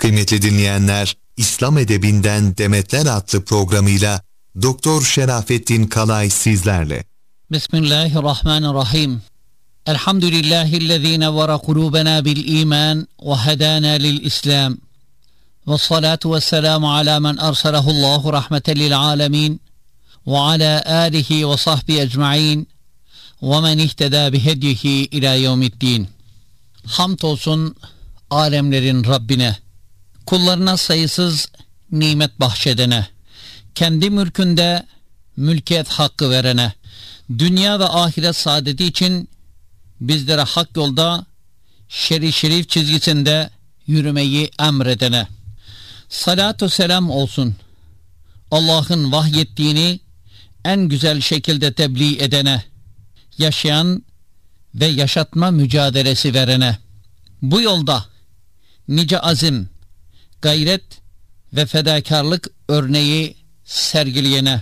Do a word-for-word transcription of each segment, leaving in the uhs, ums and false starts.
Kıymetli dinleyenler, İslam Edebinden Demetler adlı programıyla Doktor Şerafettin Kalay sizlerle. Bismillahirrahmanirrahim. Elhamdülillahillezî nevvere kulûbenâ bil îmân ve hedânâ lil İslam. Ve salatu ve selamu ala men erselehullahu rahmeten lil âlemîn ve ala âlihi ve sahbihi ecma'in ve men ihtedâ bihedyihi ilâ yevmiddin. Hamd olsun alemlerin Rabbine, kullarına sayısız nimet bahşedene, kendi mülkünde mülkiyet hakkı verene, dünya ve ahiret saadeti için bizlere hak yolda şer-i şerif çizgisinde yürümeyi emredene. Salatü selam olsun Allah'ın vahyettiğini en güzel şekilde tebliğ edene, yaşayan ve yaşatma mücadelesi verene, bu yolda nice azim, gayret ve fedakarlık örneği sergileyene,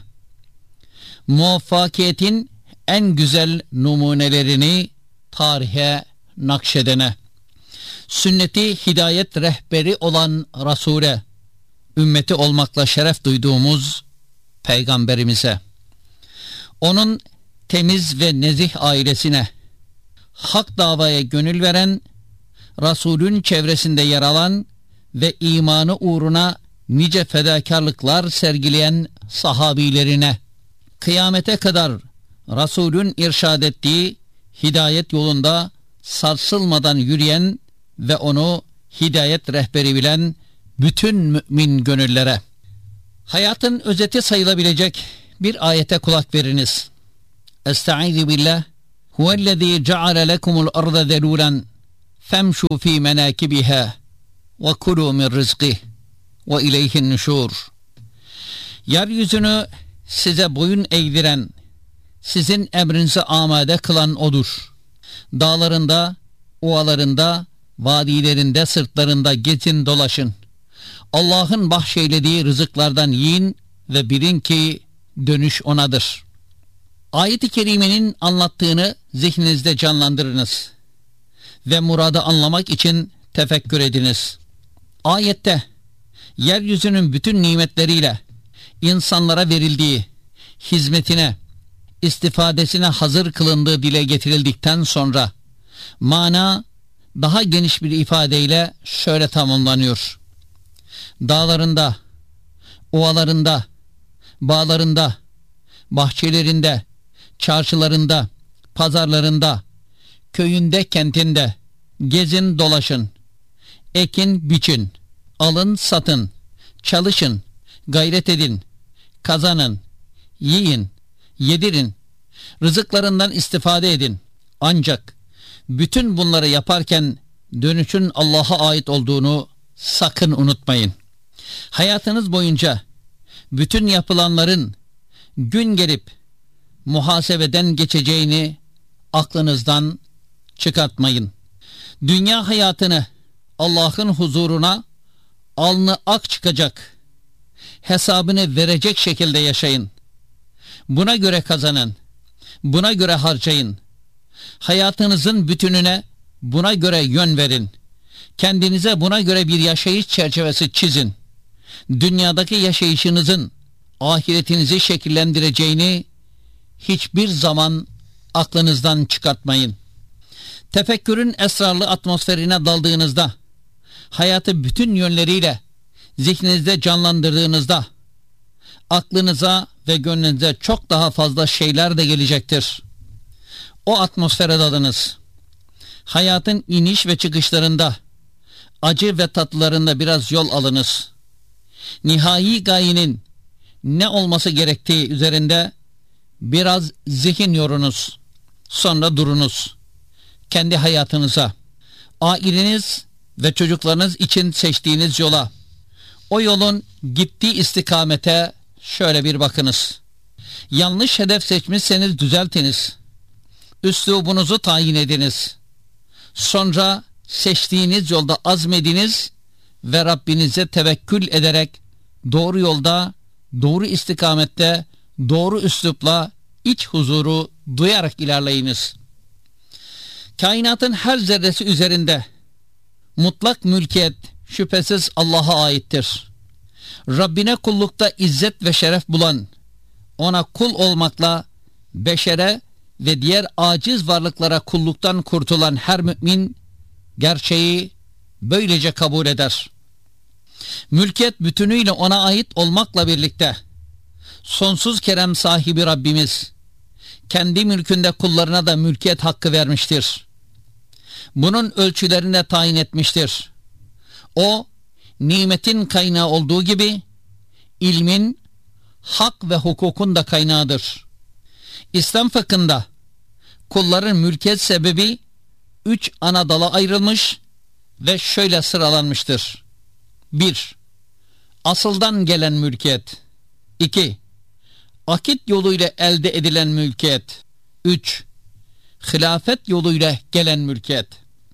muvaffakiyetin en güzel numunelerini tarihe nakşedene, sünneti hidayet rehberi olan Resul'e, ümmeti olmakla şeref duyduğumuz Peygamberimize, onun temiz ve nezih ailesine, hak davaya gönül veren, Resul'ün çevresinde yer alan ve imanı uğruna nice fedakarlıklar sergileyen sahabilerine, kıyamete kadar Resul'ün irşad ettiği hidayet yolunda sarsılmadan yürüyen ve onu hidayet rehberi bilen bütün mümin gönüllere. Hayatın özeti sayılabilecek bir ayete kulak veriniz. Estaizu billah. Huvellezî ceale lekumul arda zelûlen femşu fî menâkibihâ ve kulû min rizqih ve ileyhin nüşûr. Yeryüzünü size boyun eğdiren, sizin emrinize amade kılan odur. Dağlarında, ovalarında, vadilerinde, sırtlarında gezin dolaşın. Allah'ın bahşeylediği rızıklardan yiyin ve bilin ki dönüş O'nadır. Ayet-i kerimenin anlattığını zihninizde canlandırınız ve muradı anlamak için tefekkür ediniz. Ayette yeryüzünün bütün nimetleriyle insanlara verildiği, hizmetine, istifadesine hazır kılındığı dile getirildikten sonra mana daha geniş bir ifadeyle şöyle tamamlanıyor. Dağlarında, ovalarında, bağlarında, bahçelerinde, çarşılarında, pazarlarında, köyünde, kentinde gezin dolaşın, ekin biçin, alın satın, çalışın, gayret edin, kazanın, yiyin, yedirin, rızıklarından istifade edin. Ancak bütün bunları yaparken dönüşün Allah'a ait olduğunu sakın unutmayın. Hayatınız boyunca bütün yapılanların gün gelip muhasebeden geçeceğini aklınızdan çıkartmayın. Dünya hayatını Allah'ın huzuruna alnı ak çıkacak, hesabını verecek şekilde yaşayın. Buna göre kazanın, buna göre harcayın. Hayatınızın bütününe buna göre yön verin. Kendinize buna göre bir yaşayış çerçevesi çizin. Dünyadaki yaşayışınızın ahiretinizi şekillendireceğini hiçbir zaman aklınızdan çıkartmayın. Tefekkürün esrarlı atmosferine daldığınızda, hayatı bütün yönleriyle zihninizde canlandırdığınızda, aklınıza ve gönlünüze çok daha fazla şeyler de gelecektir. O atmosfere dalınız. Hayatın iniş ve çıkışlarında, acı ve tatlılarında biraz yol alınız. Nihai gayenin ne olması gerektiği üzerinde biraz zihin yorunuz. Sonra durunuz. Kendi hayatınıza, aileniz ve çocuklarınız için seçtiğiniz yola, o yolun gittiği istikamete şöyle bir bakınız. Yanlış hedef seçmişseniz düzeltiniz. Üslubunuzu tayin ediniz. Sonra seçtiğiniz yolda azmediniz ve Rabbinize tevekkül ederek doğru yolda, doğru istikamette, doğru üslupla iç huzuru duyarak ilerleyiniz. Kainatın her zerresi üzerinde mutlak mülkiyet şüphesiz Allah'a aittir. Rabbine kullukta izzet ve şeref bulan, ona kul olmakla beşere ve diğer aciz varlıklara kulluktan kurtulan her mümin gerçeği böylece kabul eder. Mülkiyet bütünüyle ona ait olmakla birlikte sonsuz kerem sahibi Rabbimiz kendi mülkünde kullarına da mülkiyet hakkı vermiştir. Bunun ölçülerini de tayin etmiştir. O, nimetin kaynağı olduğu gibi ilmin, hak ve hukukun da kaynağıdır. İslam fıkhında kulların mülkiyet sebebi üç ana dala ayrılmış ve şöyle sıralanmıştır. bir. Asıldan gelen mülkiyet. iki. Akit yoluyla elde edilen mülkiyet. üç. Hilafet yoluyla gelen mülkiyet.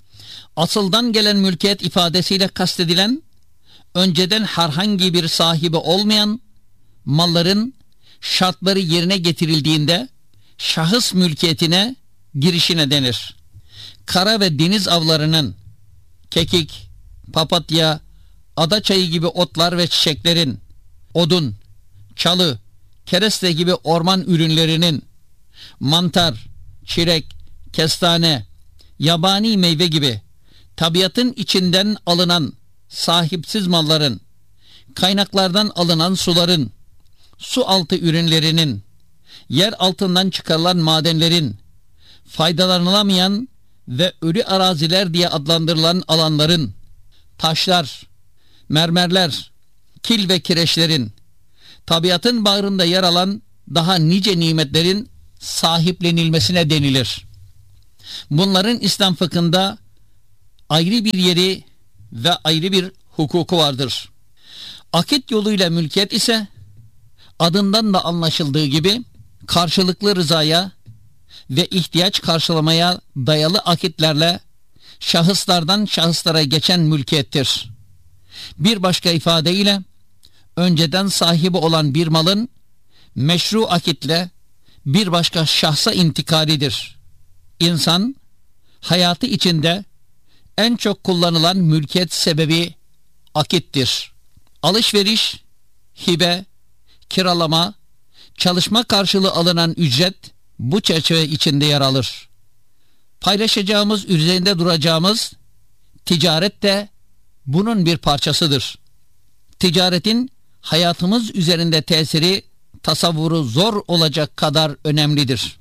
Asıldan gelen mülkiyet ifadesiyle kastedilen, önceden herhangi bir sahibi olmayan malların şartları yerine getirildiğinde şahıs mülkiyetine girişine denir. Kara ve deniz avlarının, kekik, papatya, adaçayı gibi otlar ve çiçeklerin, odun, çalı, kereste gibi orman ürünlerinin, mantar, çilek, kestane, yabani meyve gibi tabiatın içinden alınan sahipsiz malların, kaynaklardan alınan suların, su altı ürünlerinin, yer altından çıkarılan madenlerin, faydalanılamayan ve ölü araziler diye adlandırılan alanların, taşlar, mermerler, kil ve kireçlerin, tabiatın bağrında yer alan daha nice nimetlerin sahiplenilmesine denilir. Bunların İslam fıkhında ayrı bir yeri ve ayrı bir hukuku vardır. Akit yoluyla mülkiyet ise adından da anlaşıldığı gibi karşılıklı rızaya ve ihtiyaç karşılamaya dayalı akitlerle şahıslardan şahıslara geçen mülkiyettir. Bir başka ifadeyle önceden sahibi olan bir malın meşru akitle bir başka şahsa intikalidir. İnsan hayatı içinde en çok kullanılan mülkiyet sebebi akittir. Alışveriş, hibe, kiralama, çalışma karşılığı alınan ücret bu çerçeve içinde yer alır. Paylaşacağımız, üzerinde duracağımız ticaret de bunun bir parçasıdır. Ticaretin hayatımız üzerinde tesiri tasavvuru zor olacak kadar önemlidir.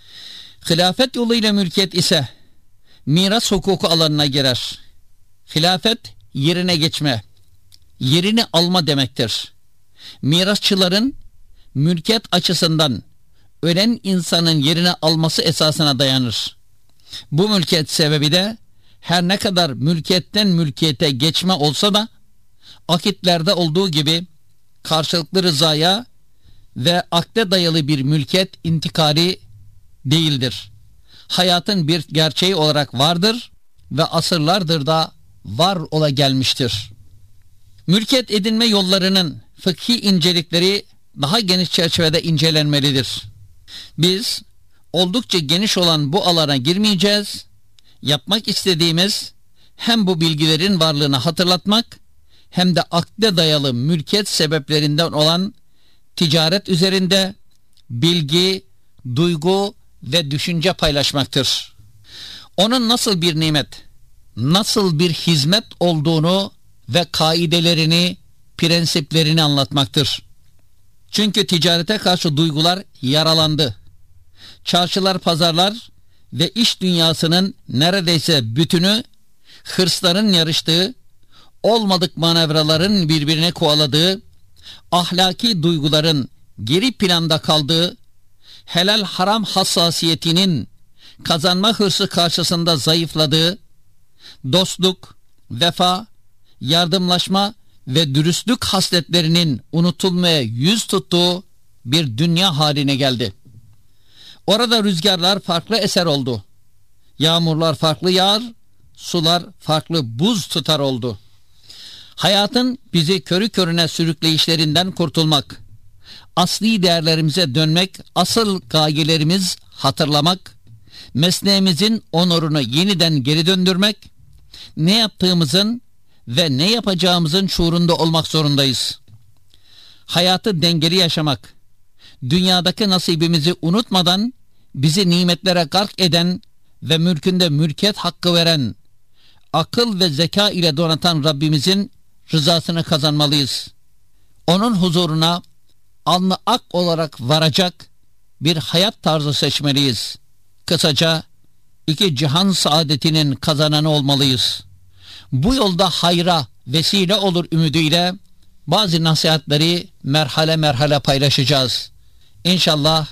Hilafet yoluyla mülkiyet ise miras hukuku alanına girer. Hilafet yerine geçme, yerini alma demektir. Mirasçıların mülkiyet açısından ölen insanın yerini alması esasına dayanır. Bu mülkiyet sebebi de her ne kadar mülkiyetten mülkiyete geçme olsa da akitlerde olduğu gibi karşılıklı rızaya ve akde dayalı bir mülkiyet intikali değildir. Hayatın bir gerçeği olarak vardır ve asırlardır da var ola gelmiştir. Mülkiyet edinme yollarının fıkhi incelikleri daha geniş çerçevede incelenmelidir. Biz oldukça geniş olan bu alana girmeyeceğiz. Yapmak istediğimiz hem bu bilgilerin varlığını hatırlatmak hem de akde dayalı mülkiyet sebeplerinden olan ticaret üzerinde bilgi, duygu ve düşünce paylaşmaktır. Onun nasıl bir nimet, nasıl bir hizmet olduğunu ve kaidelerini, prensiplerini anlatmaktır. Çünkü ticarete karşı duygular yaralandı. Çarşılar, pazarlar ve iş dünyasının neredeyse bütünü hırsların yarıştığı, olmadık manevraların birbirine kovaladığı, ahlaki duyguların geri planda kaldığı, helal haram hassasiyetinin kazanma hırsı karşısında zayıfladığı, dostluk, vefa, yardımlaşma ve dürüstlük hasletlerinin unutulmaya yüz tuttuğu bir dünya haline geldi. Orada rüzgarlar farklı eser oldu. Yağmurlar farklı yağar, sular farklı buz tutar oldu. Hayatın bizi körü körüne sürükleyişlerinden kurtulmak, asli değerlerimize dönmek, asıl gayelerimiz hatırlamak, mesleğimizin onurunu yeniden geri döndürmek, ne yaptığımızın ve ne yapacağımızın şuurunda olmak zorundayız. Hayatı dengeli yaşamak, dünyadaki nasibimizi unutmadan bizi nimetlere gark eden ve mülkünde mülkiyet hakkı veren, akıl ve zeka ile donatan Rabbimizin rızasını kazanmalıyız. Onun huzuruna alnı ak olarak varacak bir hayat tarzı seçmeliyiz. Kısaca iki cihan saadetinin kazananı olmalıyız. Bu yolda hayra vesile olur ümidiyle bazı nasihatleri merhale merhale paylaşacağız. İnşallah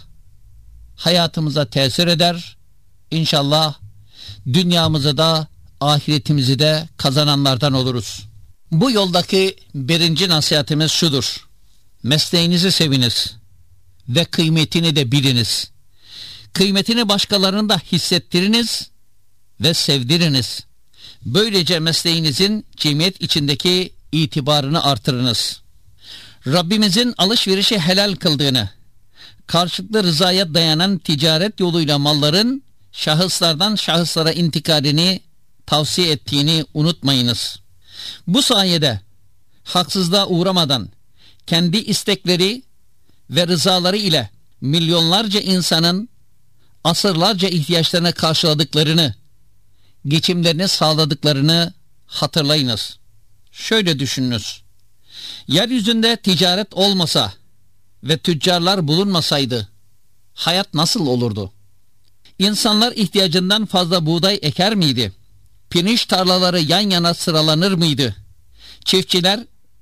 hayatımıza tesir eder. İnşallah dünyamızı da ahiretimizi de kazananlardan oluruz. Bu yoldaki birinci nasihatimiz şudur: mesleğinizi seviniz ve kıymetini de biliniz. Kıymetini başkalarına da hissettiriniz ve sevdiriniz. Böylece mesleğinizin cemiyet içindeki itibarını artırınız. Rabbimizin alışverişi helal kıldığını, karşılıklı rızaya dayanan ticaret yoluyla malların şahıslardan şahıslara intikalini tavsiye ettiğini unutmayınız. Bu sayede haksızlığa uğramadan kendi istekleri ve rızaları ile milyonlarca insanın asırlarca ihtiyaçlarını karşıladıklarını, geçimlerini sağladıklarını hatırlayınız. Şöyle düşününüz: yeryüzünde ticaret olmasa ve tüccarlar bulunmasaydı hayat nasıl olurdu? İnsanlar ihtiyacından fazla buğday eker miydi? Pirinç tarlaları yan yana sıralanır mıydı? Çiftçiler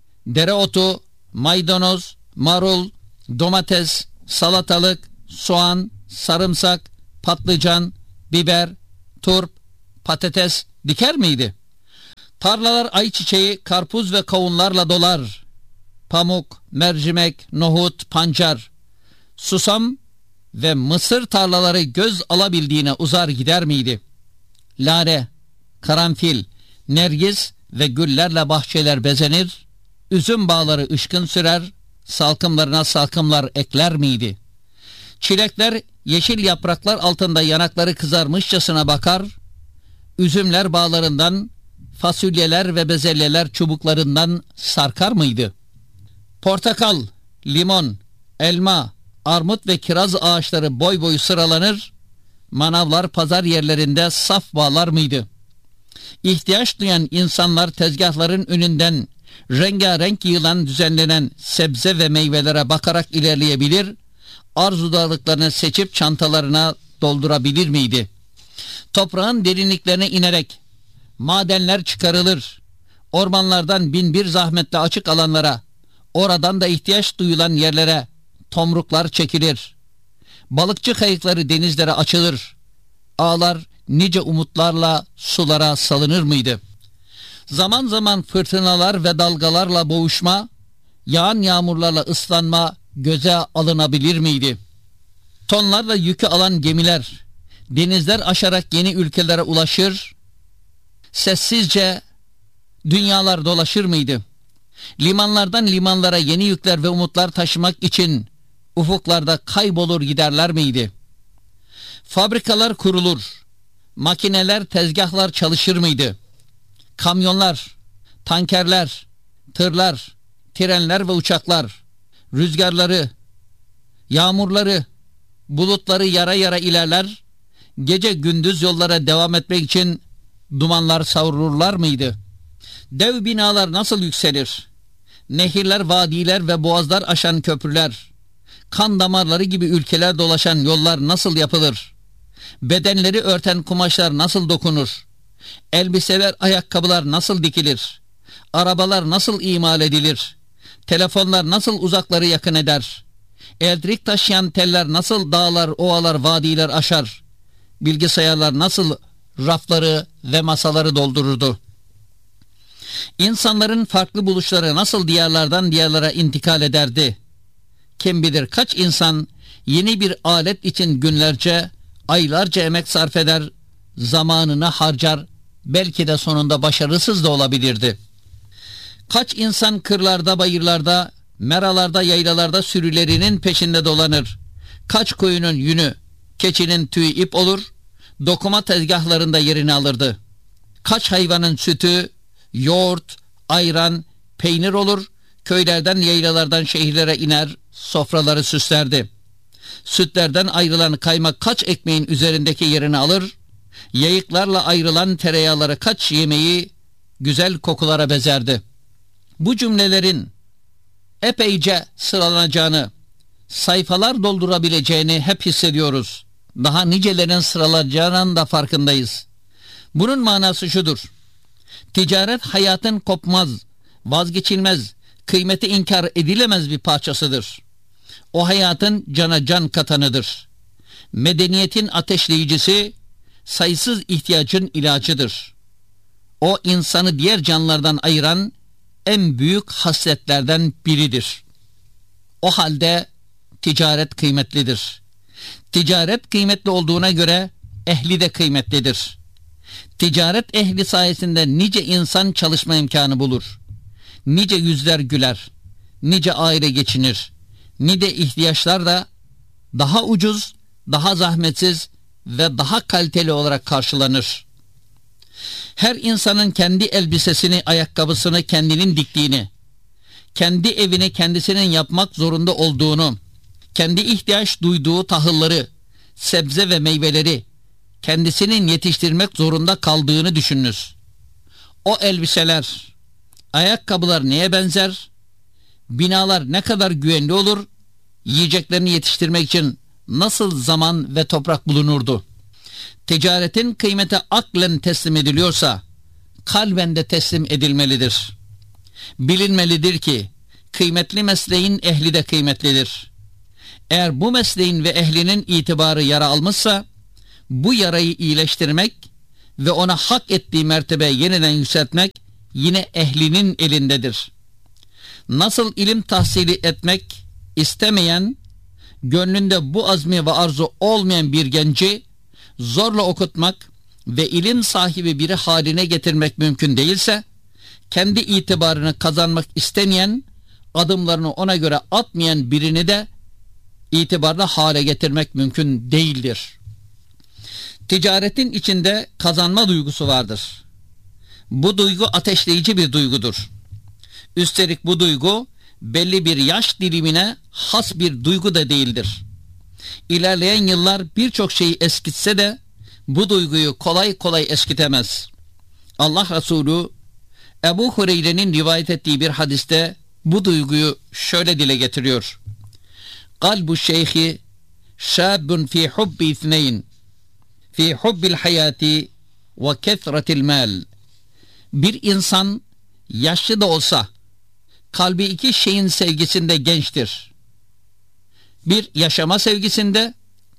dereotu, maydanoz, marul, domates, salatalık, soğan, sarımsak, patlıcan, biber, turp, patates diker miydi? Tarlalar ayçiçeği, karpuz ve kavunlarla dolar. Pamuk, mercimek, nohut, pancar, susam ve mısır tarlaları göz alabildiğine uzar gider miydi? Lale, karanfil, nergis ve güllerle bahçeler bezenir, üzüm bağları ışkın sürer, salkımlarına salkımlar ekler miydi? Çilekler yeşil yapraklar altında yanakları kızarmışçasına bakar, üzümler bağlarından, fasulyeler ve bezelyeler çubuklarından sarkar mıydı? Portakal, limon, elma, armut ve kiraz ağaçları boy boy sıralanır, manavlar pazar yerlerinde saf bağlar mıydı? İhtiyaç duyan insanlar tezgahların önünden rengarenk yığılan düzenlenen sebze ve meyvelere bakarak ilerleyebilir, arzuladıklarını seçip çantalarına doldurabilir miydi? Toprağın derinliklerine inerek madenler çıkarılır, ormanlardan bin bir zahmetle açık alanlara, oradan da ihtiyaç duyulan yerlere tomruklar çekilir. Balıkçı kayıkları denizlere açılır, ağlar nice umutlarla sulara salınır mıydı? Zaman zaman fırtınalar ve dalgalarla boğuşma, yağan yağmurlarla ıslanma göze alınabilir miydi? Tonlarla yükü alan gemiler denizler aşarak yeni ülkelere ulaşır, sessizce dünyalar dolaşır mıydı? Limanlardan limanlara yeni yükler ve umutlar taşımak için ufuklarda kaybolur giderler miydi? Fabrikalar kurulur, makineler, tezgahlar çalışır mıydı? Kamyonlar, tankerler, tırlar, trenler ve uçaklar, rüzgarları, yağmurları, bulutları yara yara ilerler, gece gündüz yollara devam etmek için dumanlar savrulurlar mıydı? Dev binalar nasıl yükselir? Nehirler, vadiler ve boğazlar aşan köprüler, kan damarları gibi ülkeler dolaşan yollar nasıl yapılır? Bedenleri örten kumaşlar nasıl dokunur? Elbiseler, ayakkabılar nasıl dikilir? Arabalar nasıl imal edilir? Telefonlar nasıl uzakları yakın eder? Elektrik taşıyan teller nasıl dağlar, ovalar, vadiler aşar? Bilgisayarlar nasıl rafları ve masaları doldururdu? İnsanların farklı buluşları nasıl diyarlardan diyarlara intikal ederdi? Kim bilir kaç insan yeni bir alet için günlerce, aylarca emek sarf eder, zamanını harcar, belki de sonunda başarısız da olabilirdi. Kaç insan kırlarda, bayırlarda, meralarda, yaylalarda sürülerinin peşinde dolanır. Kaç koyunun yünü, keçinin tüyü ip olur, dokuma tezgahlarında yerini alırdı. Kaç hayvanın sütü, yoğurt, ayran, peynir olur, köylerden, yaylalardan şehirlere iner, sofraları süslerdi. Sütlerden ayrılan kaymak kaç ekmeğin üzerindeki yerini alır, yayıklarla ayrılan tereyağları kaç yemeği güzel kokulara bezerdi. Bu cümlelerin epeyce sıralanacağını, sayfalar doldurabileceğini hep hissediyoruz. Daha nicelerin sıralanacağının da farkındayız. Bunun manası şudur: ticaret hayatın kopmaz, vazgeçilmez, kıymeti inkar edilemez bir parçasıdır. O hayatın cana can katanıdır. Medeniyetin ateşleyicisi, sayısız ihtiyacın ilacıdır. O insanı diğer canlılardan ayıran en büyük hasletlerden biridir. O halde ticaret kıymetlidir. Ticaret kıymetli olduğuna göre ehli de kıymetlidir. Ticaret ehli sayesinde nice insan çalışma imkanı bulur. Nice yüzler güler. Nice aile geçinir. Nice ihtiyaçlar da daha ucuz, daha zahmetsiz ve daha kaliteli olarak karşılanır. Her insanın kendi elbisesini, ayakkabısını kendinin diktiğini, kendi evini kendisinin yapmak zorunda olduğunu, kendi ihtiyaç duyduğu tahılları, sebze ve meyveleri kendisinin yetiştirmek zorunda kaldığını düşününüz. O elbiseler, ayakkabılar neye benzer? Binalar ne kadar güvenli olur? Yiyeceklerini yetiştirmek için nasıl zaman ve toprak bulunurdu? Ticaretin kıymeti aklen teslim ediliyorsa, kalben de teslim edilmelidir. Bilinmelidir ki, kıymetli mesleğin ehli de kıymetlidir. Eğer bu mesleğin ve ehlinin itibarı yara almışsa, bu yarayı iyileştirmek ve ona hak ettiği mertebeye yeniden yükseltmek yine ehlinin elindedir. Nasıl ilim tahsili etmek istemeyen, gönlünde bu azmi ve arzu olmayan bir genci zorla okutmak ve ilim sahibi biri haline getirmek mümkün değilse, kendi itibarını kazanmak istemeyen, adımlarını ona göre atmayan birini de itibarlı hale getirmek mümkün değildir. Ticaretin içinde kazanma duygusu vardır. Bu duygu ateşleyici bir duygudur. Üstelik bu duygu belli bir yaş dilimine has bir duygu da değildir. İlerleyen yıllar birçok şeyi eskitse de bu duyguyu kolay kolay eskitemez. Allah Resulü Ebu Hureyre'nin rivayet ettiği bir hadiste bu duyguyu şöyle dile getiriyor: Kalbu şeyhi şabun fi hubbi ithneyn fi hubbil hayati ve kethretil mal. Bir insan yaşlı da olsa kalbi iki şeyin sevgisinde gençtir. Bir, yaşama sevgisinde,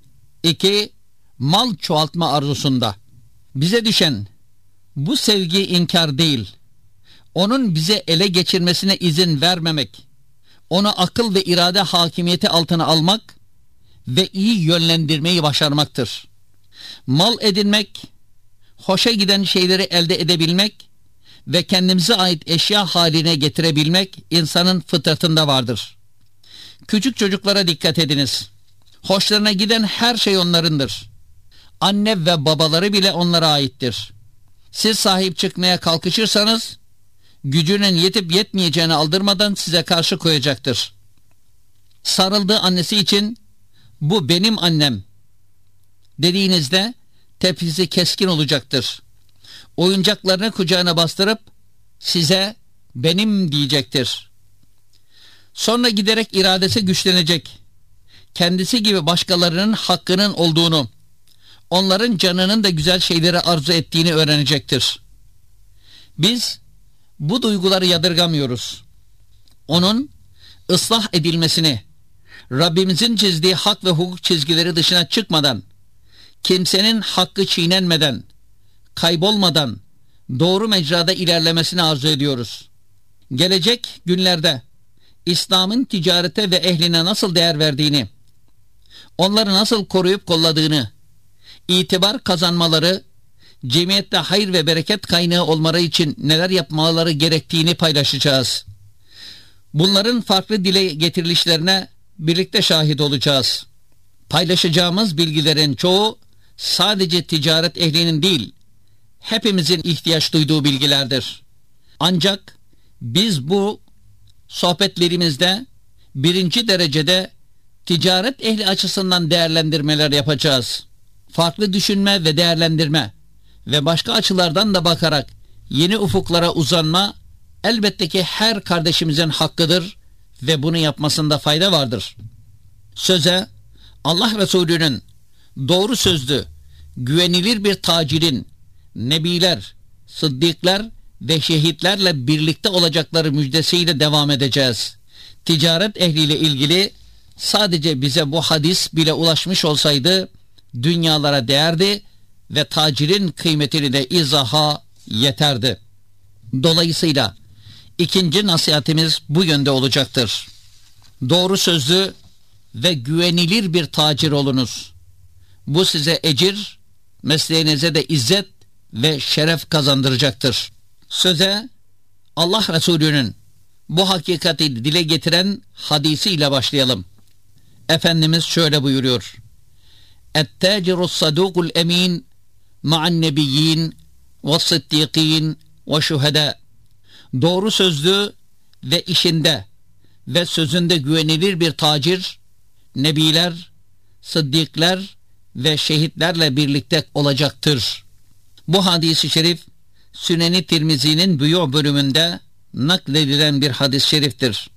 iki, mal çoğaltma arzusunda. Bize düşen bu sevgi inkar değil, onun bize ele geçirmesine izin vermemek, onu akıl ve irade hakimiyeti altına almak ve iyi yönlendirmeyi başarmaktır. Mal edinmek, hoşa giden şeyleri elde edebilmek ve kendimize ait eşya haline getirebilmek insanın fıtratında vardır. Küçük çocuklara dikkat ediniz. Hoşlarına giden her şey onlarındır. Anne ve babaları bile onlara aittir. Siz sahip çıkmaya kalkışırsanız, gücünün yetip yetmeyeceğini aldırmadan size karşı koyacaktır. Sarıldığı annesi için bu benim annem dediğinizde tepkisi keskin olacaktır. Oyuncaklarını kucağına bastırıp size benim diyecektir. Sonra giderek iradesi güçlenecek. Kendisi gibi başkalarının hakkının olduğunu, onların canının da güzel şeyleri arzu ettiğini öğrenecektir. Biz bu duyguları yadırgamıyoruz. Onun ıslah edilmesini, Rabbimizin çizdiği hak ve hukuk çizgileri dışına çıkmadan, kimsenin hakkı çiğnenmeden, kaybolmadan doğru mecrada ilerlemesini arzu ediyoruz. Gelecek günlerde İslam'ın ticarete ve ehline nasıl değer verdiğini, onları nasıl koruyup kolladığını, itibar kazanmaları, cemiyette hayır ve bereket kaynağı olmaları için neler yapmaları gerektiğini paylaşacağız. Bunların farklı dile getirilişlerine birlikte şahit olacağız. Paylaşacağımız bilgilerin çoğu sadece ticaret ehlinin değil, hepimizin ihtiyaç duyduğu bilgilerdir. Ancak biz bu sohbetlerimizde birinci derecede ticaret ehli açısından değerlendirmeler yapacağız. Farklı düşünme ve değerlendirme ve başka açılardan da bakarak yeni ufuklara uzanma elbette ki her kardeşimizin hakkıdır ve bunu yapmasında fayda vardır. Söze Allah Resulü'nün doğru sözlü, güvenilir bir tacirin nebiler, sıddıklar ve şehitlerle birlikte olacakları müjdesiyle devam edeceğiz. Ticaret ehliyle ilgili sadece bize bu hadis bile ulaşmış olsaydı dünyalara değerdi ve tacirin kıymetini de izaha yeterdi. Dolayısıyla ikinci nasihatimiz bu yönde olacaktır. Doğru sözlü ve güvenilir bir tacir olunuz. Bu size ecir, mesleğinize de izzet ve şeref kazandıracaktır. Söze Allah Resulü'nün bu hakikati dile getiren hadisiyle başlayalım. Efendimiz şöyle buyuruyor: "Et-tâcirus sadûkul emîn ma'an nebiyyin ve sıddîkîn ve şuhedâ." Doğru sözlü ve işinde ve sözünde güvenilir bir tacir, nebiler, sıddıklar ve şehitlerle birlikte olacaktır. Bu hadis-i şerif Sünen-i Tirmizi'nin Büyü bölümünde nakledilen bir hadis-i şeriftir.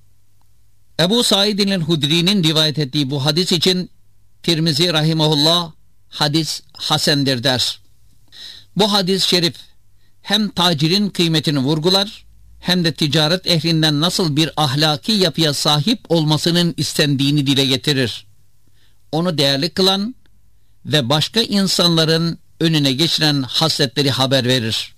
Ebu Said el-Hudri'nin rivayet ettiği bu hadis için Tirmizi rahimahullah hadis hasendir der. Bu hadis-i şerif hem tacirin kıymetini vurgular hem de ticaret ehlinden nasıl bir ahlaki yapıya sahip olmasının istendiğini dile getirir. Onu değerli kılan ve başka insanların önüne geçiren hasletleri haber verir.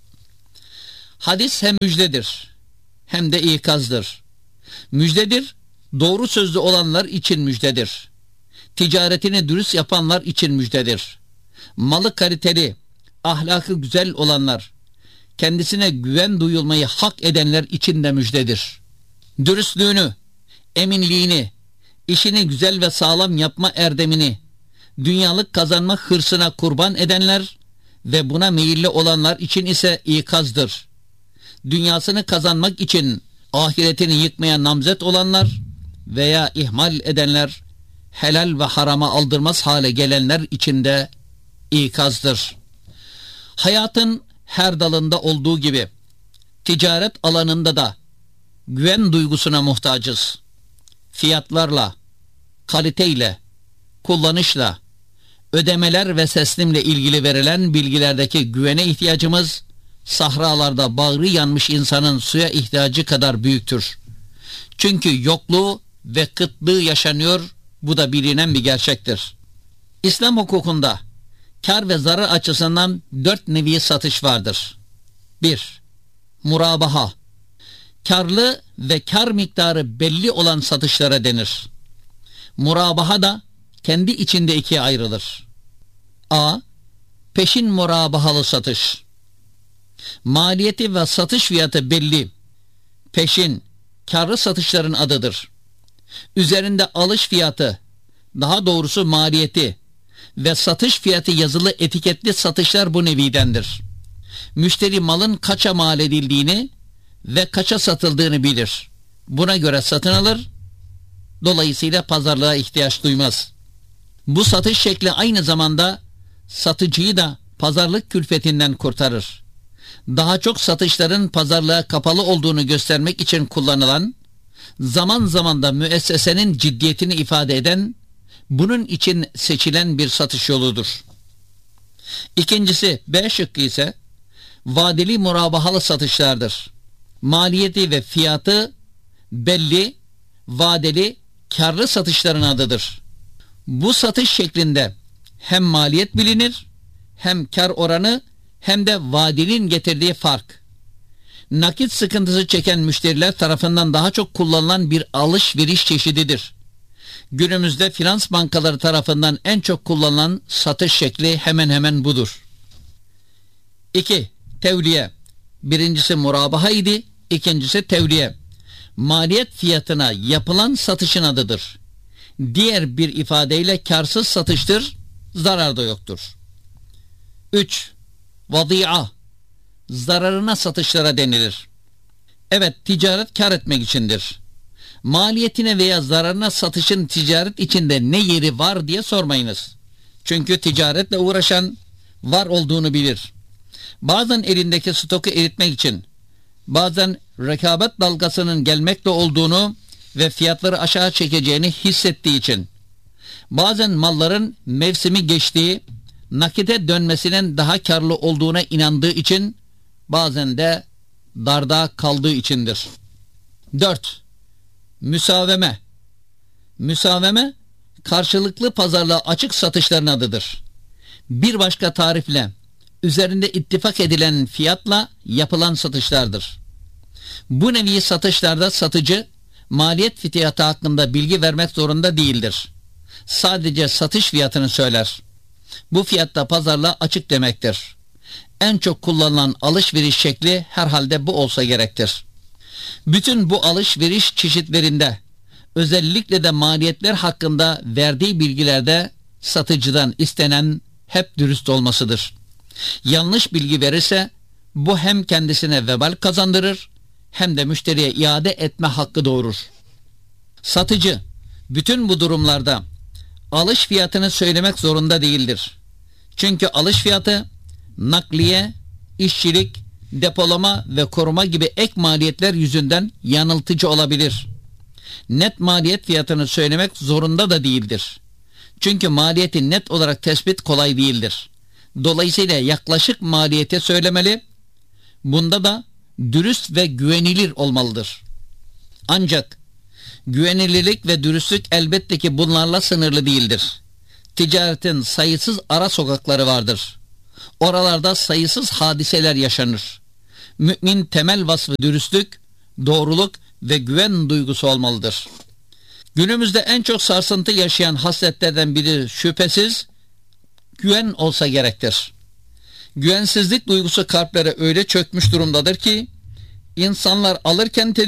Hadis hem müjdedir hem de ikazdır. Müjdedir, doğru sözlü olanlar için müjdedir. Ticaretini dürüst yapanlar için müjdedir. Malı kaliteli, ahlakı güzel olanlar, kendisine güven duyulmayı hak edenler için de müjdedir. Dürüstlüğünü, eminliğini, işini güzel ve sağlam yapma erdemini, dünyalık kazanma hırsına kurban edenler ve buna meyilli olanlar için ise ikazdır. Dünyasını kazanmak için ahiretini yıkmaya namzet olanlar veya ihmal edenler, helal ve harama aldırmaz hale gelenler için de ikazdır. Hayatın her dalında olduğu gibi ticaret alanında da güven duygusuna muhtacız. Fiyatlarla, kaliteyle, kullanışla, ödemeler ve teslimle ilgili verilen bilgilerdeki güvene ihtiyacımız sahralarda bağrı yanmış insanın suya ihtiyacı kadar büyüktür. Çünkü yokluğu ve kıtlığı yaşanıyor, bu da bilinen bir gerçektir. İslam hukukunda kar ve zarar açısından dört nevi satış vardır. bir. Murabaha. Karlı ve kar miktarı belli olan satışlara denir. Murabaha da kendi içinde ikiye ayrılır. A. Peşin murabahalı satış. Maliyeti ve satış fiyatı belli, peşin, karlı satışların adıdır. Üzerinde alış fiyatı, daha doğrusu maliyeti ve satış fiyatı yazılı etiketli satışlar bu nevidendir. Müşteri malın kaça mal edildiğini ve kaça satıldığını bilir. Buna göre satın alır, dolayısıyla pazarlığa ihtiyaç duymaz. Bu satış şekli aynı zamanda satıcıyı da pazarlık külfetinden kurtarır. Daha çok satışların pazarlığa kapalı olduğunu göstermek için kullanılan, zaman zaman da müessesenin ciddiyetini ifade eden, bunun için seçilen bir satış yoludur. İkincisi, B şıkkı ise vadeli murabahalı satışlardır. Maliyeti ve fiyatı belli, vadeli, karlı satışların adıdır. Bu satış şeklinde hem maliyet bilinir, hem kar oranı, hem de vadenin getirdiği fark. Nakit sıkıntısı çeken müşteriler tarafından daha çok kullanılan bir alışveriş çeşididir. Günümüzde finans bankaları tarafından en çok kullanılan satış şekli hemen hemen budur. iki. Tevliye. Birincisi murabaha idi, ikincisi tevliye. Maliyet fiyatına yapılan satışın adıdır. Diğer bir ifadeyle karsız satıştır, zarar da yoktur. üç. Vadi'a. Zararına satışlara denilir. Evet, ticaret kar etmek içindir. Maliyetine veya zararına satışın ticaret içinde ne yeri var diye sormayınız. Çünkü ticaretle uğraşan var olduğunu bilir. Bazen elindeki stoku eritmek için, bazen rekabet dalgasının gelmekte olduğunu ve fiyatları aşağı çekeceğini hissettiği için, bazen malların mevsimi geçtiği, nakite dönmesinin daha karlı olduğuna inandığı için, bazen de darda kaldığı içindir. dört. Müsaveme. Müsaveme, karşılıklı pazarlığa açık satışların adıdır. Bir başka tarifle, üzerinde ittifak edilen fiyatla yapılan satışlardır. Bu nevi satışlarda satıcı, maliyet fiyatı hakkında bilgi vermek zorunda değildir. Sadece satış fiyatını söyler. Bu fiyatta pazarlığa açık demektir. En çok kullanılan alışveriş şekli herhalde bu olsa gerektir. Bütün bu alışveriş çeşitlerinde, özellikle de maliyetler hakkında verdiği bilgilerde satıcıdan istenen hep dürüst olmasıdır. Yanlış bilgi verirse bu hem kendisine vebal kazandırır hem de müşteriye iade etme hakkı doğurur. Satıcı bütün bu durumlarda alış fiyatını söylemek zorunda değildir. Çünkü alış fiyatı nakliye, işçilik, depolama ve koruma gibi ek maliyetler yüzünden yanıltıcı olabilir. Net maliyet fiyatını söylemek zorunda da değildir. Çünkü maliyeti net olarak tespit kolay değildir. Dolayısıyla yaklaşık maliyeti söylemeli, bunda da dürüst ve güvenilir olmalıdır. Ancak güvenilirlik ve dürüstlük elbette ki bunlarla sınırlı değildir. Ticaretin sayısız ara sokakları vardır. Oralarda sayısız hadiseler yaşanır. Mümin temel vasfı dürüstlük, doğruluk ve güven duygusu olmalıdır. Günümüzde en çok sarsıntı yaşayan hasletlerden biri şüphesiz güven olsa gerektir. Güvensizlik duygusu kalplere öyle çökmüş durumdadır ki insanlar alırken tedirgin